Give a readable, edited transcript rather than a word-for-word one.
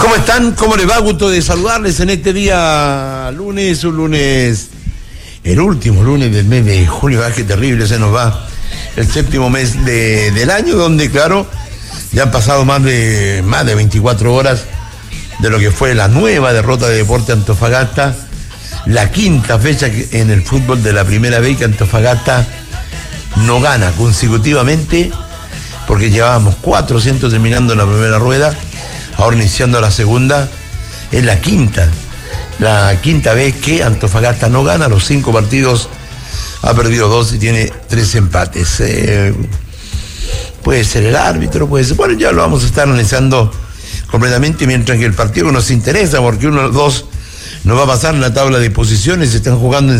¿Cómo están? ¿Cómo les va? Gusto de saludarles en este día lunes, el último lunes del mes de julio. Qué terrible se nos va el séptimo mes del año, donde claro, ya han pasado más de 24 horas de lo que fue la nueva derrota de Deportes Antofagasta, la quinta fecha en el fútbol de la primera vez que Antofagasta no gana consecutivamente, porque llevábamos 400 terminando en la primera rueda. Ahora iniciando la segunda, es la quinta vez que Antofagasta no gana. Los 5 partidos ha perdido 2 y tiene 3 empates. Puede ser el árbitro, puede ser. Bueno, ya lo vamos a estar analizando completamente, mientras que el partido que nos interesa, porque 1-2 nos va a pasar en la tabla de posiciones, se están jugando en